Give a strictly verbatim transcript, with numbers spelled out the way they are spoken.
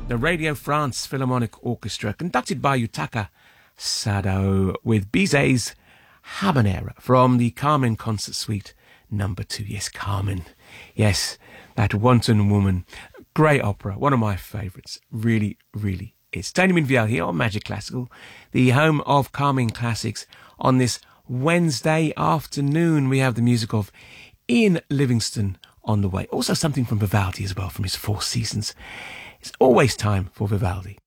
the Radio France Philharmonic Orchestra, conducted by Yutaka Sado, with Bizet's Habanera from the Carmen Concert Suite number two. Yes, Carmen. Yes, that wanton woman. Great opera. One of my favourites. Really, really is. Tony Minviel here on Magic Classical, the home of Carmen Classics. On this Wednesday afternoon, we have the music of Ian Livingstone on the way. Also something from Vivaldi as well, from his Four Seasons. It's always time for Vivaldi.